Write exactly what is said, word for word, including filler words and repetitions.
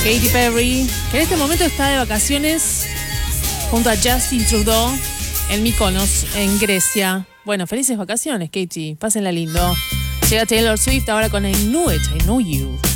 Katy Perry, que en este momento está de vacaciones junto a Justin Trudeau en Mykonos, en Grecia. Bueno, felices vacaciones, Katy. Pásenla lindo. Llega Taylor Swift ahora con I Knew It, I Know You.